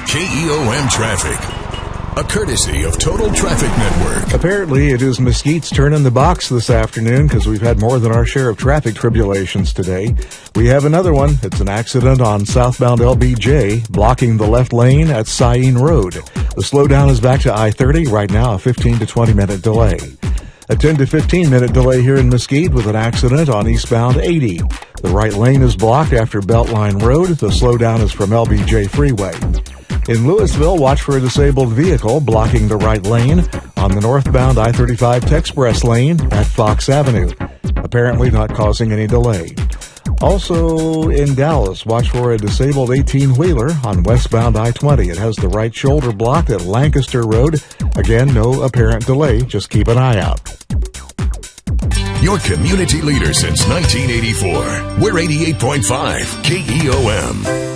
KEOM traffic. A courtesy of Total Traffic Network. Apparently, it is Mesquite's turn in the box this afternoon because we've had more than our share of traffic tribulations today. We have another one. It's an accident on southbound LBJ, blocking the left lane at Syene Road. The slowdown is back to I-30 right now, a 15 to 20 minute delay. A 10 to 15 minute delay here in Mesquite with an accident on eastbound 80. The right lane is blocked after Beltline Road. The slowdown is from LBJ Freeway. In Louisville, watch for a disabled vehicle blocking the right lane on the northbound I-35 Texpress lane at Fox Avenue, apparently not causing any delay. Also in Dallas, watch for a disabled 18-wheeler on westbound I-20. It has the right shoulder blocked at Lancaster Road. Again, no apparent delay. Just keep an eye out. Your community leader since 1984. We're 88.5 KEOM.